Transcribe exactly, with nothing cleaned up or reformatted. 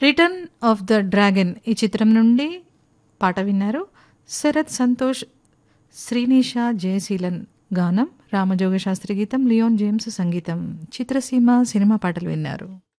Return of the dragon ఈ చిత్రం నుండి పాట విన్నారు. శరత్ సంతోష్, శ్రీనిషా జయశీలన్ గానం, రామజోగ శాస్త్రి గీతం, లియోన్ జేమ్స్ సంగీతం. చిత్రసీమ సినిమా పాటలు విన్నారు.